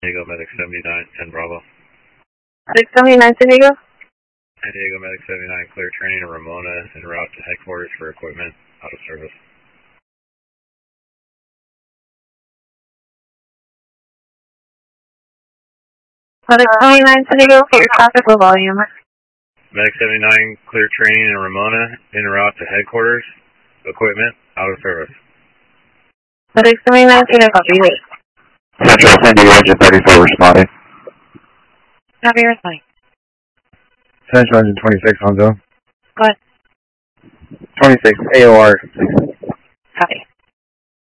Diego Medic 79, 10 Bravo. Medic 79, San Diego? San Diego Medic 79, clear training to Ramona en route to headquarters for equipment, out of service. Medic 79, San Diego, for your traffic low volume. Medic 79, clear training in Ramona en route to headquarters, equipment, out of service. Medic 79, San Diego, copy. Central San Diego, engine 34 responding. Copy, responding. Central engine 26, Honzo. Go ahead. 26, AOR, please. Copy.